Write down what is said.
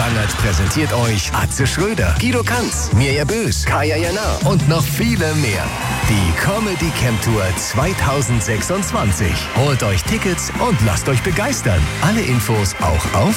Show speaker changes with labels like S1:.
S1: Wangert präsentiert euch Atze Schröder, Guido Kanz, Mirja Bös, Kaya Jana und noch viele mehr. Die Comedy Camp Tour 2026. Holt euch Tickets und lasst euch begeistern. Alle Infos auch auf